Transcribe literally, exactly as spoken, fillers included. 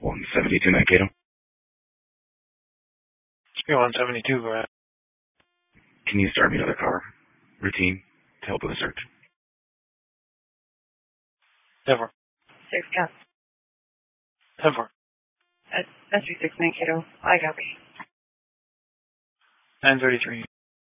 one seventy-two, Mankato. You're one seventy-two, go ahead. Can you start me another car? Routine to help with the search. Never. Six Cap. Never. S three six Mankato. I copy. nine thirty-three.